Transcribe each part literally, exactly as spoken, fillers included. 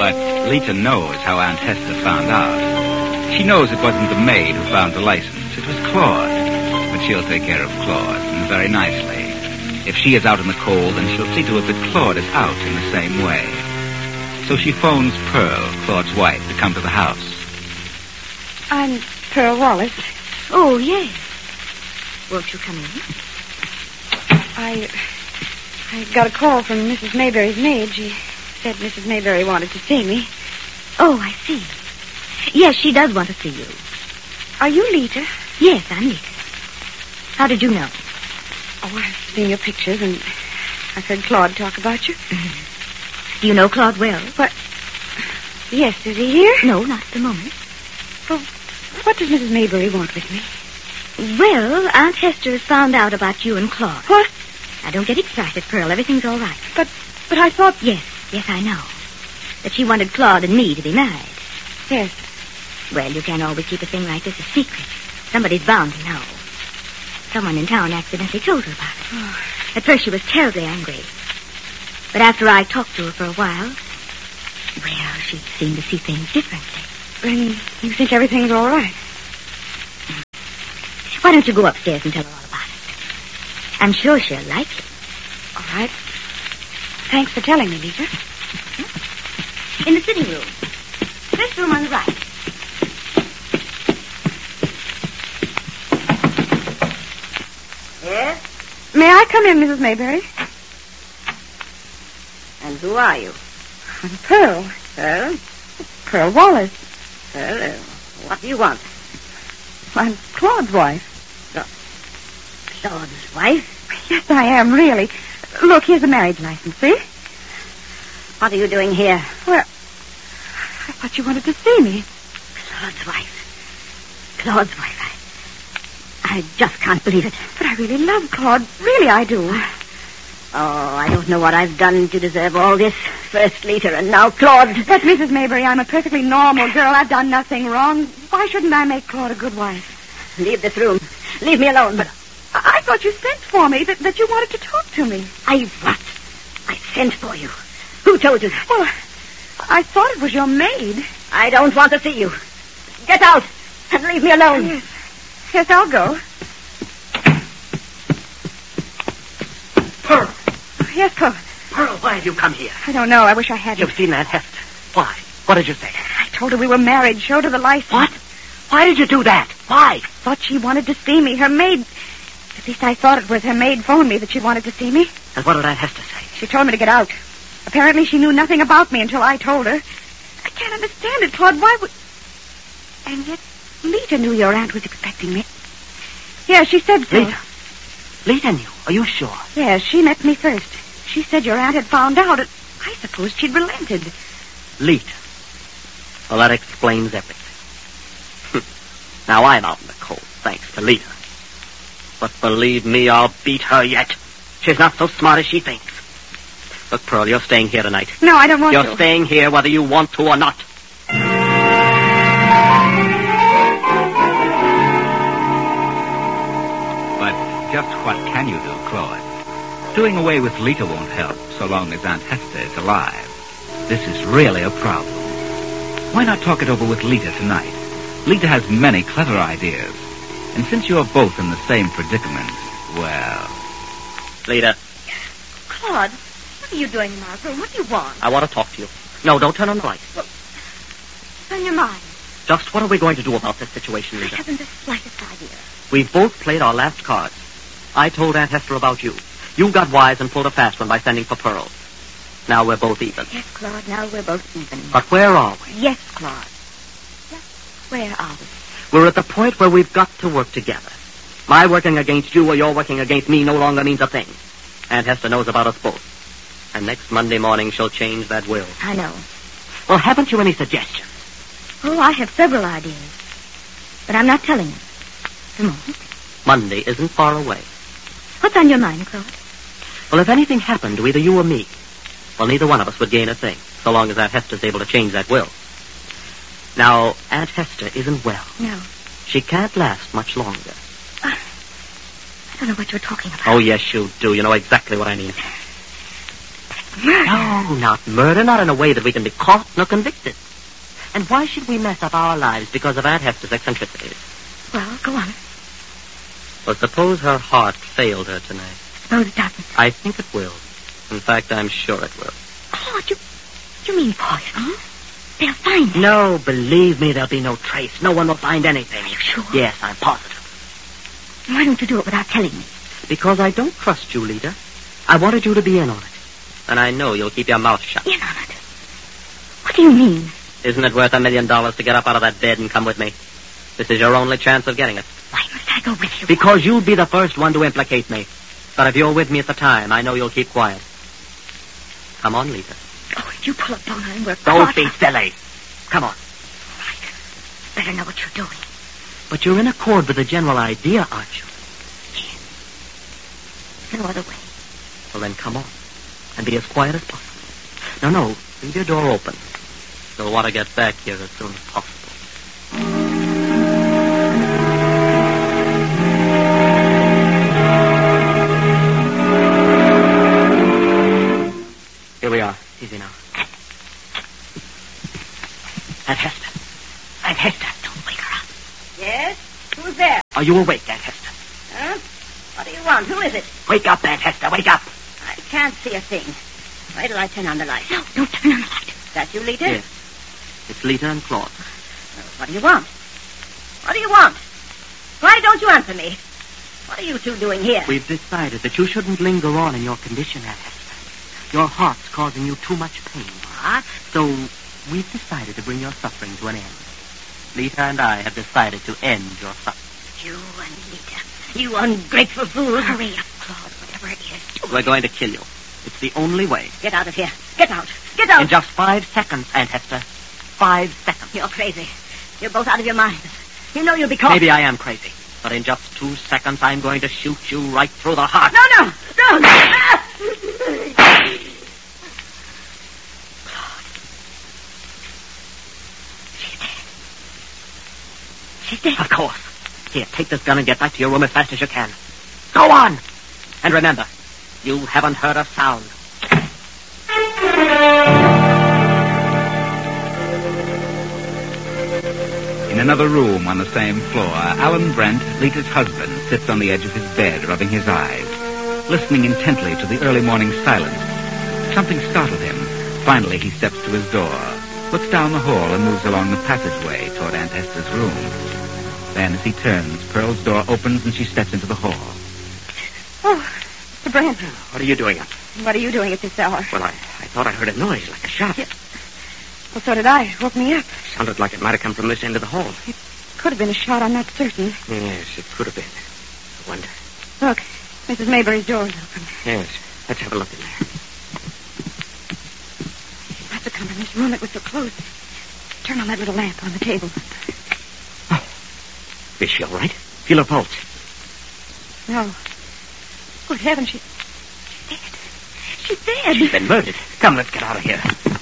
But Lita knows how Aunt Hester found out. She knows it wasn't the maid who found the license. It was Claude. But she'll take care of Claude, and very nicely. If she is out in the cold, then she'll see to it that Claude is out in the same way. So she phones Pearl, Claude's wife, to come to the house. I'm Pearl Wallace. Oh, yes. Won't you come in? I... I got a call from Missus Mayberry's maid. She said Missus Mayberry wanted to see me. Oh, I see. Yes, she does want to see you. Are you Lita? Yes, I'm Lita. How did you know? Oh, I've seen your pictures, and I've heard Claude talk about you. Mm-hmm. Do you know Claude well? What? Yes, is he here? No, not at the moment. Well, what does Missus Mayberry want with me? Well, Aunt Hester has found out about you and Claude. What? Now, don't get excited, Pearl. Everything's all right. But, but I thought... Yes, yes, I know. That she wanted Claude and me to be married. Yes. Well, you can't always keep a thing like this a secret. Somebody's bound to know. Someone in town accidentally told her about it. Oh. At first, she was terribly angry. But after I talked to her for a while, well, she seemed to see things differently. Then you think everything's all right? Why don't you go upstairs and tell her all about it? I'm sure she'll like it. All right. Thanks for telling me, Lita. In the sitting room. This room on the right. Yes? May I come in, Missus Mayberry? And who are you? I'm Pearl. Pearl? Pearl Wallace. Pearl, uh, what do you want? I'm Claude's wife. Claude's wife? Yes, I am, really. Look, here's the marriage license, see? What are you doing here? Well, I thought you wanted to see me. Claude's wife. Claude's wife. I, I just can't believe it. But I really love Claude. Really, I do. Oh, I don't know what I've done to deserve all this. First Lita and now Claude. But, Missus Mayberry, I'm a perfectly normal girl. I've done nothing wrong. Why shouldn't I make Claude a good wife? Leave this room. Leave me alone. But I, I thought you sent for me, that, that you wanted to talk to me. I what? I sent for you. Who told you that? Well, I thought it was your maid. I don't want to see you. Get out and leave me alone. Yes, yes, I'll go. Pearl. Yes, Claude. Pearl, why have you come here? I don't know. I wish I hadn't. You've seen Aunt Hester. Why? What did you say? I told her we were married. Showed her the license. What? Why did you do that? Why? Thought she wanted to see me. Her maid... At least I thought it was her maid phoned me that she wanted to see me. And what did Aunt Hester say? She told me to get out. Apparently she knew nothing about me until I told her. I can't understand it, Claude. Why would... And yet Lita knew your aunt was expecting me. Yeah, she said so. Lita? Lita knew? Are you sure? Yeah, she met me first. She said your aunt had found out, and I supposed she'd relented. Lita. Well, that explains everything. Now I'm out in the cold, thanks to Lita. But believe me, I'll beat her yet. She's not so smart as she thinks. Look, Pearl, you're staying here tonight. No, I don't want you're to. You're staying here whether you want to or not. But just what can you do, Claude? Doing away with Lita won't help so long as Aunt Hester is alive. This is really a problem. Why not talk it over with Lita tonight? Lita has many clever ideas. And since you're both in the same predicament, well... Lita. Claude, what are you doing in my room? What do you want? I want to talk to you. No, don't turn on the light. Well, what's on your mind? Just what are we going to do about this situation, Lita? I haven't the slightest idea. We've both played our last cards. I told Aunt Hester about you. You got wise and pulled a fast one by sending for Pearl. Now we're both even. Yes, Claude, now we're both even. But where are we? Yes, Claude. Yes, where are we? We're at the point where we've got to work together. My working against you or your working against me no longer means a thing. Aunt Hester knows about us both. And next Monday morning she'll change that will. I know. Well, haven't you any suggestions? Oh, I have several ideas. But I'm not telling you. A moment. Monday isn't far away. What's on your mind, Claude? Well, if anything happened to either you or me, well, neither one of us would gain a thing, so long as Aunt Hester's able to change that will. Now, Aunt Hester isn't well. No. She can't last much longer. Uh, I don't know what you're talking about. Oh, yes, you do. You know exactly what I mean. Murder? No, not murder, not in a way that we can be caught nor convicted. And why should we mess up our lives because of Aunt Hester's eccentricities? Well, go on. Well, suppose her heart failed her tonight. Suppose it doesn't. I think it will. In fact, I'm sure it will. Claude, you, you mean poison? They'll find it. No, believe me, there'll be no trace. No one will find anything. Are you sure? Yes, I'm positive. Why don't you do it without telling me? Because I don't trust you, Lita. I wanted you to be in on it. And I know you'll keep your mouth shut. In on it? What do you mean? Isn't it worth a million dollars to get up out of that bed and come with me? This is your only chance of getting it. Why must I go with you? Because you'll be the first one to implicate me. But if you're with me at the time, I know you'll keep quiet. Come on, Lita. Oh, if you pull a boner and we're Don't caught... be silly. Come on. Right. Better know what you're doing. But you're in accord with the general idea, aren't you? No other way. Well, then come on. And be as quiet as possible. No, no. Leave your door open. You'll want to get back here as soon as possible. Here we are. Easy now. Aunt Hester. Aunt Hester. Don't wake her up. Yes? Who's there? Are you awake, Aunt Hester? Huh? What do you want? Who is it? Wake up, Aunt Hester. Wake up. I can't see a thing. Wait till I turn on the light. No, don't turn on the light. Is that you, Lita? Yes. It's Lita and Claude. Well, what do you want? What do you want? Why don't you answer me? What are you two doing here? We've decided that you shouldn't linger on in your condition, Aunt Hester. Your heart's causing you too much pain. What? So we've decided to bring your suffering to an end. Lita and I have decided to end your suffering. You and Lita. You ungrateful fool. Hurry up, Claude, whatever it is. Do We're going to kill you. It's the only way. Get out of here. Get out. Get out. In just five seconds, Aunt Hester. Five seconds. You're crazy. You're both out of your minds. You know you'll be caught. Maybe I am crazy. But in just two seconds, I'm going to shoot you right through the heart. No, no. No. Ah! She's dead. Of course. Here, take this gun and get back to your room as fast as you can. Go on! And remember, you haven't heard a sound. In another room on the same floor, Alan Brent, Lita's husband, sits on the edge of his bed, rubbing his eyes, listening intently to the early morning silence. Something startled him. Finally, he steps to his door, looks down the hall, and moves along the passageway toward Aunt Hester's room. Then, as he turns, Pearl's door opens and she steps into the hall. Oh, Mister Brent. What are you doing up? What are you doing at this hour? Well, I, I thought I heard a noise like a shot. Yeah. Well, so did I. It woke me up. Sounded like it might have come from this end of the hall. It could have been a shot, I'm not certain. Yes, it could have been. I wonder. Look, Missus Maybury's door's open. Yes, let's have a look in there. She must have come from this room. It was so close. Turn on that little lamp on the table. Oh. Is she all right? Feel her pulse. No. Good heavens, she, she's dead. She's dead. She's been murdered. Come, let's get out of here.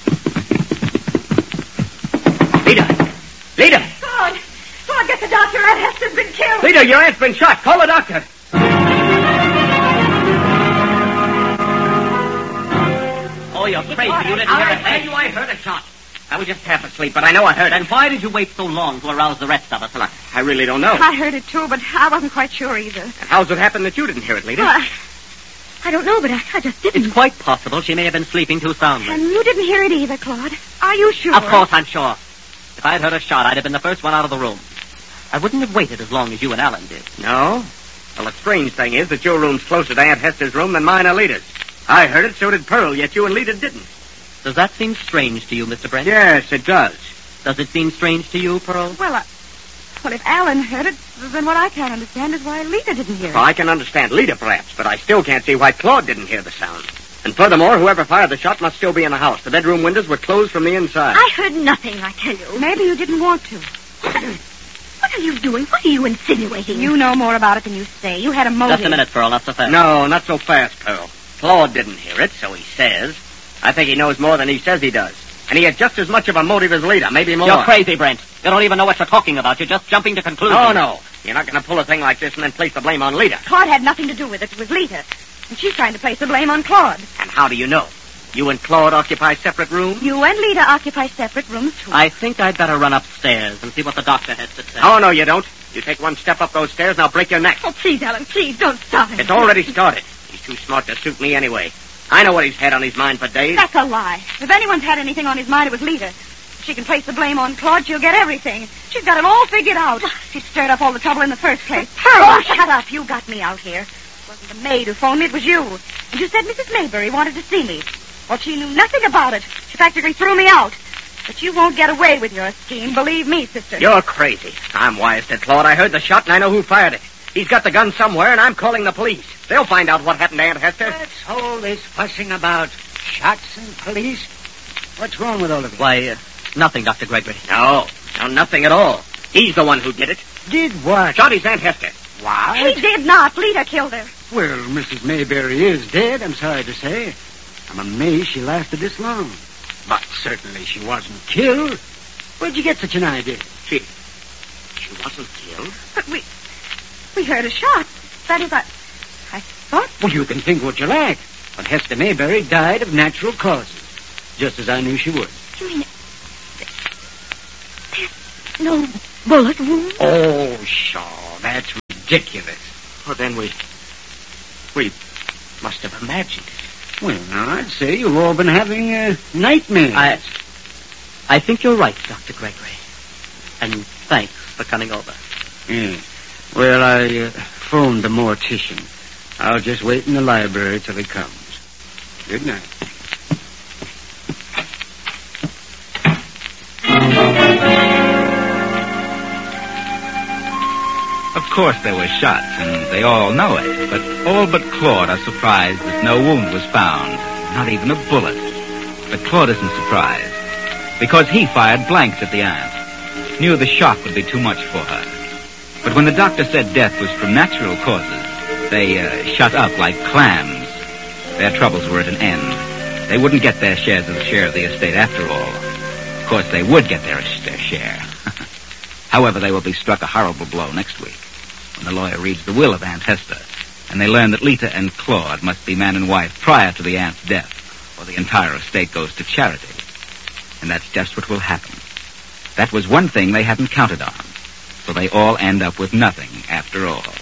Lita! Lita! Claude! Claude, get the doctor. Aunt Hester's been killed. Lita, your aunt's been shot. Call the doctor. Oh, you're crazy. You didn't hear a thing. I tell you I heard a shot. I was just half asleep, but I know I heard it. And why did you wait so long to arouse the rest of us? Well, I, I really don't know. I heard it, too, but I wasn't quite sure either. And how's it happen that you didn't hear it, Lita? Well, I, I don't know, but I, I just didn't. It's quite possible she may have been sleeping too soundly. And you didn't hear it either, Claude. Are you sure? Of course I'm sure. If I'd heard a shot, I'd have been the first one out of the room. I wouldn't have waited as long as you and Alan did. No? Well, the strange thing is that your room's closer to Aunt Hester's room than mine or Lita's. I heard it, so did Pearl, yet you and Lita didn't. Does that seem strange to you, Mister Brent? Yes, it does. Does it seem strange to you, Pearl? Well, uh, well, if Alan heard it, then what I can't understand is why Lita didn't hear it. Well, I can understand Lita, perhaps, but I still can't see why Claude didn't hear the sound. And furthermore, whoever fired the shot must still be in the house. The bedroom windows were closed from the inside. I heard nothing, I tell you. Maybe you didn't want to. What are you doing? What are you insinuating? You know more about it than you say. You had a motive. Just a minute, Pearl, not so fast. No, not so fast, Pearl. Claude didn't hear it, so he says. I think he knows more than he says he does. And he had just as much of a motive as Lita, maybe more. You're crazy, Brent. You don't even know what you're talking about. You're just jumping to conclusions. No, no. You're not going to pull a thing like this and then place the blame on Lita. Claude had nothing to do with it. It was Lita. And she's trying to place the blame on Claude. And how do you know? You and Claude occupy separate rooms? You and Lita occupy separate rooms, too. I think I'd better run upstairs and see what the doctor has to say. Oh, no, you don't. You take one step up those stairs and I'll break your neck. Oh, please, Alan, please, don't stop him. It's already started. He's too smart to suit me anyway. I know what he's had on his mind for days. That's a lie. If anyone's had anything on his mind, it was Lita. If she can place the blame on Claude, she'll get everything. She's got it all figured out. She stirred up all the trouble in the first place. Oh, shut up. You got me out here. It wasn't the maid who phoned me, it was you. And you said Missus Maybury wanted to see me. Well, she knew nothing about it. She practically threw me out. But you won't get away with your scheme, believe me, sister. You're crazy. I'm wise, said Claude. I heard the shot and I know who fired it. He's got the gun somewhere and I'm calling the police. They'll find out what happened to Aunt Hester. What's all this fussing about? Shots and police? What's wrong with all of it? Why, uh, nothing, Doctor Gregory. No, no, nothing at all. He's the one who did it. Did what? Shot his Aunt Hester. What? He did not. Lita killed her. Well, Missus Mayberry is dead, I'm sorry to say. I'm amazed she lasted this long. But certainly she wasn't killed. Where'd you get such an idea? She... she wasn't killed? But we... we heard a shot. That is, I... I thought... Well, you can think what you like. But Hester Mayberry died of natural causes. Just as I knew she would. You mean... there's no bullet wound? Oh, Shaw, that's ridiculous. Well, then we... we must have imagined it. Well, now, I'd say you've all been having uh, nightmares. I... I think you're right, Doctor Gregory. And thanks for coming over. Yeah. Well, I uh, phoned the mortician. I'll just wait in the library till he comes. Good night. Of course there were shots, and they all know it, but all but Claude are surprised that no wound was found, not even a bullet. But Claude isn't surprised, because he fired blanks at the aunt, knew the shock would be too much for her. But when the doctor said death was from natural causes, they uh, shut up like clams. Their troubles were at an end. They wouldn't get their shares of the share of the estate after all. Of course, they would get their, their share. However, they will be struck a horrible blow next week when the lawyer reads the will of Aunt Hester, and they learn that Lita and Claude must be man and wife prior to the aunt's death, or the entire estate goes to charity. And that's just what will happen. That was one thing they hadn't counted on, so they all end up with nothing after all.